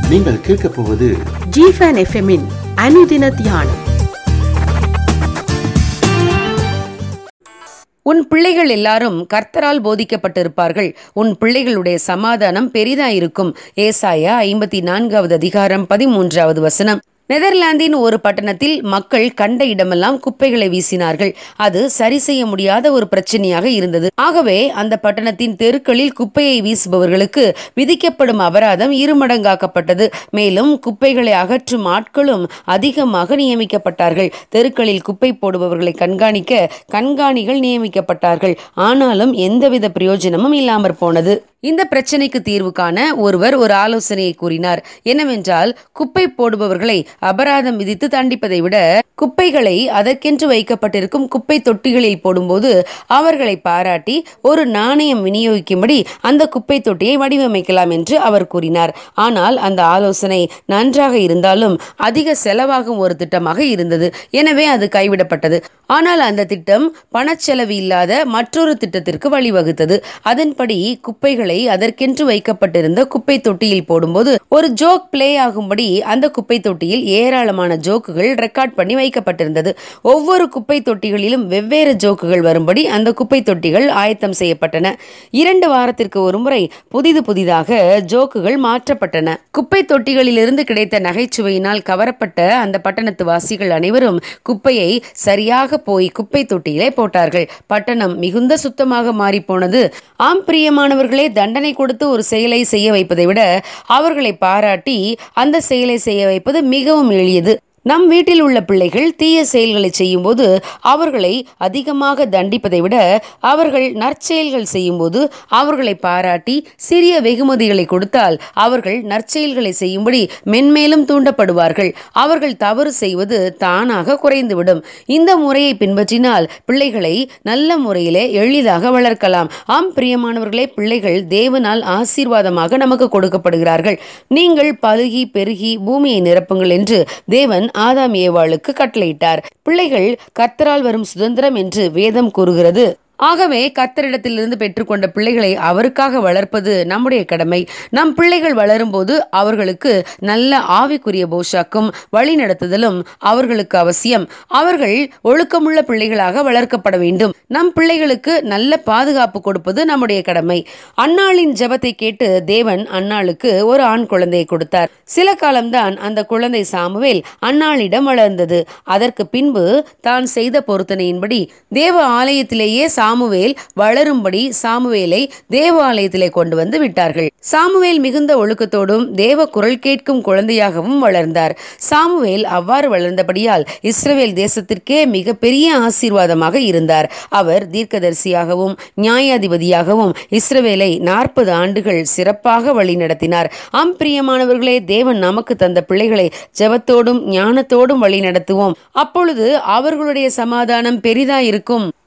நீங்கள் கேட்கப் போவது ஜிஃபன் எஃப்எம்மின் அனுதின தியானம். உன் பிள்ளைகள் எல்லாரும் கர்த்தரால் போதிக்கப்பட்டிருப்பார்கள். உன் பிள்ளைகளுடைய சமாதானம் பெரிதாயிருக்கும். ஏசாயா 54வது அதிகாரம் 13வது வசனம். நெதர்லாந்தின் ஒரு பட்டணத்தில் மக்கள் கண்ட இடமெல்லாம் குப்பைகளை வீசினார்கள். அது சரி செய்ய முடியாத ஒரு பிரச்சனையாக இருந்தது. ஆகவே அந்த பட்டணத்தின் தெருக்களில் குப்பையை வீசுபவர்களுக்கு விதிக்கப்படும் அபராதம் இருமடங்காக்கப்பட்டது. மேலும் குப்பைகளை அகற்றும் ஆட்களும் அதிகமாக நியமிக்கப்பட்டார்கள். தெருக்களில் குப்பை போடுபவர்களை கண்காணிக்க கண்காணிகள் நியமிக்கப்பட்டார்கள். ஆனாலும் எந்தவித பிரயோஜனமும் இல்லாமற் போனது. இந்த பிரச்சனைக்கு தீர்வு காண ஒருவர் ஒரு ஆலோசனையை கூறினார். என்னவென்றால், குப்பை போடுபவர்களை அபராதம் விதித்து தண்டிப்பதை விட குப்பைகளை அதற்கென்று வைக்கப்பட்டிருக்கும் குப்பை தொட்டிகளில் போடும்போது அவர்களை பாராட்டி ஒரு நாணயம் விநியோகிக்கும்படி அந்த குப்பை தொட்டியை வடிவமைக்கலாம் என்று அவர் கூறினார். ஆனால் அந்த ஆலோசனை நன்றாக இருந்தாலும் அதிக செலவாகும் ஒரு திட்டமாக இருந்தது. எனவே அது கைவிடப்பட்டது. ஆனால் அந்த திட்டம் பணச்செலவு இல்லாத மற்றொரு திட்டத்திற்கு வழிவகுத்தது. அதன்படி குப்பைகளை அதற்கென்று வைக்கப்பட்டிருந்த குப்பை தொட்டியில் போடும்போது ஒரு ஜோக் பிளே ஆகும்படி அந்த குப்பை தொட்டியில் ஏராளமான ஜோக்குகள் ரெக்கார்ட் பண்ணி வைக்கப்பட்டிருந்தது. ஒவ்வொரு குப்பை தொட்டிகளிலும் வெவ்வேறு ஜோக்குகள் வரும்படி அந்த குப்பை தொட்டிகள் ஆயத்தம் செய்யப்பட்டன. 2 வாரத்திற்கு ஒரு முறை புதிதாக ஜோக்குகள் மாற்றப்பட்டன. குப்பை தொட்டிகளிலிருந்து கிடைத்த நகைச்சுவையினால் கவரப்பட்ட அந்த பட்டணத்து வாசிகள் அனைவரும் குப்பையை சரியாக போய் குப்பை தொட்டியிலே போட்டார்கள். பட்டணம் மிகுந்த சுத்தமாக மாறி போனது. ஆம் பிரியமானவர்களே, தண்டனை கொடுத்து ஒரு செயலை செய்ய வைப்பதை விட அவர்களை பாராட்டி அந்த செயலை செய்ய வைப்பது மிகவும் எளியது. நம் வீட்டில் உள்ள பிள்ளைகள் தீய செயல்களை செய்யும் போது அவர்களை அதிகமாக தண்டிப்பதை விட அவர்கள் நற்செயல்கள் செய்யும் போது அவர்களை பாராட்டி சிறிய வெகுமதிகளை கொடுத்தால் அவர்கள் நற்செயல்களை செய்யும்படி மென்மேலும் தூண்டப்படுவார்கள். அவர்கள் தவறு செய்வது தானாக குறைந்துவிடும். இந்த முறையை பின்பற்றினால் பிள்ளைகளை நல்ல முறையிலே எளிதாக வளர்க்கலாம். ஆம் பிரியமானவர்களே, பிள்ளைகள் தேவனால் ஆசீர்வாதமாக நமக்கு கொடுக்கப்படுகிறார்கள். நீங்கள் பலுகி பெருகி பூமியை நிரப்புங்கள் என்று தேவன் ஆதாம் ஏவாளுக்கு கட்டளையிட்டார். பிள்ளைகள் கர்த்தரால் வரும் சுதந்திரம் என்று வேதம் கூறுகிறது. ஆகவே கர்த்தரிடத்திலிருந்து பெற்றுக்கொண்ட பிள்ளைகளை அவருக்காக வளர்ப்பது நம்முடைய கடமை. நம் பிள்ளைகள் வளரும் போது அவர்களுக்கு நல்ல ஆவிக்குரிய போஷாக்கும் வழிநடத்துதலும் அவர்களுக்கு அவசியம். அவர்கள் ஒழுக்கமுள்ள பிள்ளைகளாக வளர்க்கப்பட வேண்டும். நம் பிள்ளைகளுக்கு நல்ல பாதுகாப்பு கொடுப்பது நம்முடைய கடமை. அன்னாளின் ஜெபத்தை கேட்டு தேவன் அன்னாளுக்கு ஒரு ஆண் குழந்தையை கொடுத்தார். சில காலம்தான் அந்த குழந்தை சாமுவேல் அன்னாளிடம் வளர்ந்தது. அதற்கு பின்பு தான் செய்த பொருத்தனையின்படி தேவ ஆலயத்திலேயே சாமுவேல் வளரும்படி சாமுவேலை தேவாலயத்திலே கொண்டு வந்து விட்டார்கள். சாமுவேல் மிகுந்த ஒழுக்கத்தோடும் தேவ குரல் கேட்கும் குழந்தையாகவும் வளர்ந்தார். சாமுவேல் அவ்வாறு வளர்ந்தபடியால் இஸ்ரவேல் தேசத்திற்கே மிகப்பெரிய ஆசீர்வாதமாக இருந்தார். அவர் தீர்க்கதரிசியாகவும் நியாயாதிபதியாகவும் இஸ்ரவேலை 40 ஆண்டுகள் சிறப்பாக வழி நடத்தினார். பிரியமானவர்களே, தேவன் நமக்கு தந்த பிள்ளைகளை ஜெபத்தோடும் ஞானத்தோடும் வழி நடத்துவோம். அப்பொழுது அவர்களுடைய சமாதானம் பெரிதாயிருக்கும்.